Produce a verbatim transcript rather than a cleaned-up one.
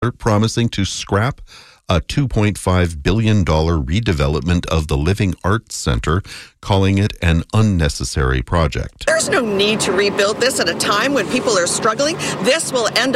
promising to scrap a two point five billion dollars redevelopment of the Living Arts Centre, calling it an unnecessary project. There's no need to rebuild this at a time when people are struggling. This will end